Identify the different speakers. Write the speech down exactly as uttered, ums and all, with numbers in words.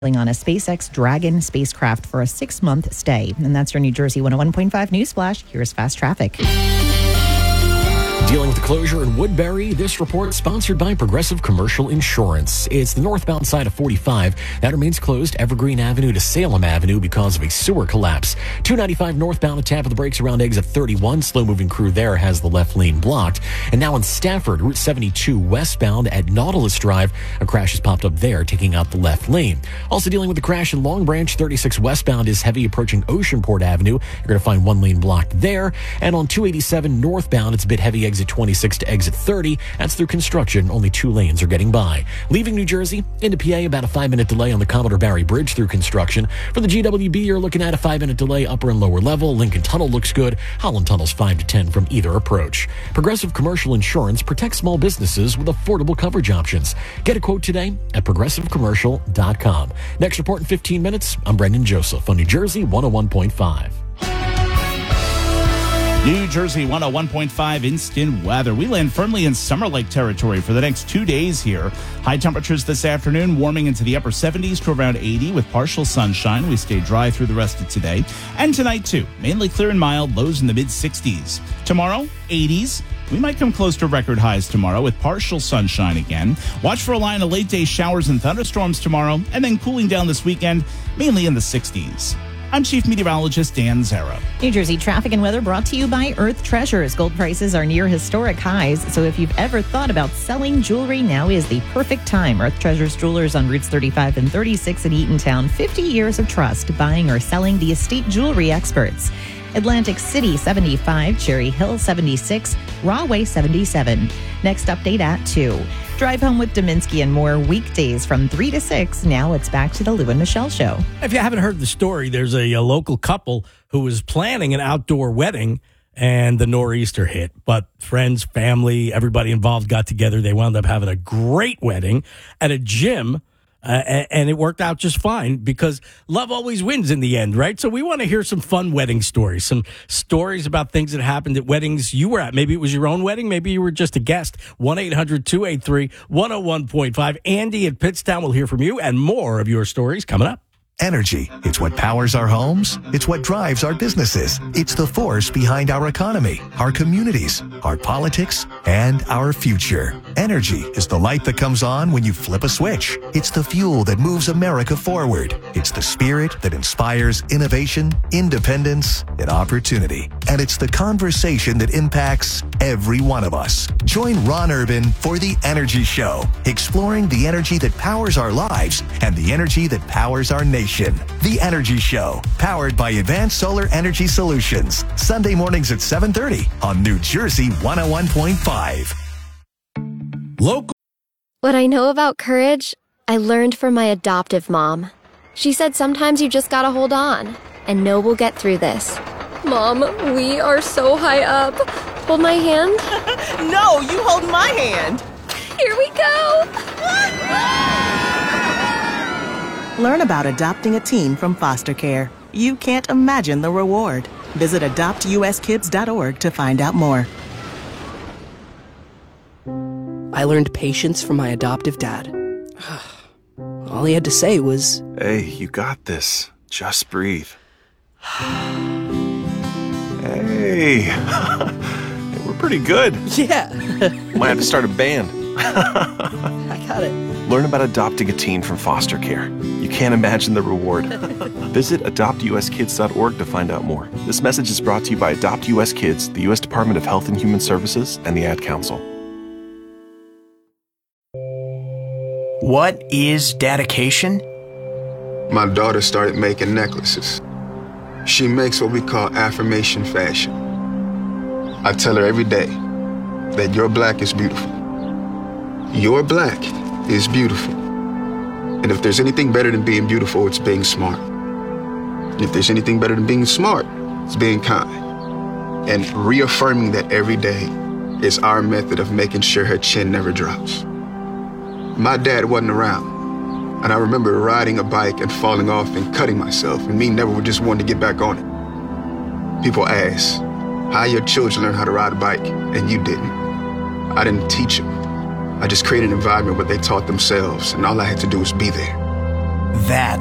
Speaker 1: on a SpaceX Dragon spacecraft for a six-month stay. And that's your New Jersey one oh one point five News Flash. Here's fast traffic.
Speaker 2: Dealing with the closure in Woodbury, this report sponsored by Progressive Commercial Insurance. It's the northbound side of forty-five that remains closed, Evergreen Avenue to Salem Avenue, because of a sewer collapse. two ninety-five northbound at tap of the brakes around exit thirty-one. Slow-moving crew there has the left lane blocked. And now in Stafford, Route seventy-two westbound at Nautilus Drive, a crash has popped up there, taking out the left lane. Also dealing with the crash in Long Branch, thirty-six westbound is heavy approaching Oceanport Avenue. You're going to find one lane blocked there. And on two eighty-seven northbound, it's a bit heavy exit twenty-six to exit thirty. That's through construction. Only two lanes are getting by. Leaving New Jersey into P A, about a five-minute delay on the Commodore Barry Bridge through construction. For the G W B, you're looking at a five-minute delay upper and lower level. Lincoln Tunnel looks good. Holland Tunnel's five to ten from either approach. Progressive Commercial Insurance protects small businesses with affordable coverage options. Get a quote today at progressive commercial dot com. Next report in fifteen minutes. I'm Brendan Joseph on New Jersey one oh one point five.
Speaker 3: New Jersey one oh one point five instant weather. We land firmly in Summer Lake territory for the next two days here. High temperatures this afternoon warming into the upper seventies to around eighty with partial sunshine. We stay dry through the rest of today. And tonight too, mainly clear and mild, lows in the mid sixties. Tomorrow, eighties. We might come close to record highs tomorrow with partial sunshine again. Watch for a line of late day showers and thunderstorms tomorrow, and then cooling down this weekend, mainly in the sixties. I'm Chief Meteorologist Dan Zara.
Speaker 1: New Jersey traffic and weather brought to you by Earth Treasures. Gold prices are near historic highs, so if you've ever thought about selling jewelry, now is the perfect time. Earth Treasures Jewelers on Routes thirty-five and thirty-six in Eatontown. fifty years of trust, buying or selling the estate jewelry experts. Atlantic City, seventy-five, Cherry Hill, seventy-six, Rahway, seventy-seven. Next update at two. Drive home with Dominski and more weekdays from three to six. Now it's back to the Lou and Michelle Show.
Speaker 4: If you haven't heard the story, there's a, a local couple who was planning an outdoor wedding and the nor'easter hit. But friends, family, everybody involved got together. They wound up having a great wedding at a gym. Uh, and it worked out just fine because love always wins in the end, right? So we want to hear some fun wedding stories, some stories about things that happened at weddings you were at. Maybe it was your own wedding. Maybe you were just a guest. one eight hundred two eight three one oh one point five. Andy at Pittstown will hear from you and more of your stories coming up.
Speaker 5: Energy. It's what powers our homes. It's what drives our businesses. It's the force behind our economy, our communities, our politics, and our future. Energy is the light that comes on when you flip a switch. It's the fuel that moves America forward. It's the spirit that inspires innovation, independence, and opportunity. And it's the conversation that impacts every one of us. Join Ron Urban for The Energy Show, exploring the energy that powers our lives and the energy that powers our nation. The Energy Show, powered by Advanced Solar Energy Solutions. Sunday mornings at seven thirty on New Jersey one oh one point five.
Speaker 4: Local.
Speaker 6: What I know about courage, I learned from my adoptive mom. She said sometimes you just gotta hold on and know we'll get through this. Mom, we are so high up. Hold my hand.
Speaker 7: No, you hold my hand.
Speaker 6: Here we go.
Speaker 7: Learn about adopting a teen from foster care. You can't imagine the reward. Visit adopt u s kids dot org to find out more.
Speaker 8: I learned patience from my adoptive dad. All he had to say was,
Speaker 9: "Hey, you got this. Just breathe." Hey, we're pretty good.
Speaker 8: Yeah.
Speaker 9: Might have to start a band.
Speaker 8: I got it.
Speaker 9: Learn about adopting a teen from foster care. You can't imagine the reward. Visit adopt u s kids dot org to find out more. This message is brought to you by Adopt U S Kids, the U S Department of Health and Human Services, and the Ad Council.
Speaker 10: What is dedication?
Speaker 11: My daughter started making necklaces. She makes what we call affirmation fashion. I tell her every day that your black is beautiful. Your black is beautiful. And if there's anything better than being beautiful, it's being smart. And if there's anything better than being smart, it's being kind. And reaffirming that every day is our method of making sure her chin never drops. My dad wasn't around, and I remember riding a bike and falling off and cutting myself, and me never just wanting to get back on it. People ask, how your children learn how to ride a bike, and you didn't. I didn't teach them. I just created an environment where they taught themselves, and all I had to do was be there.
Speaker 10: That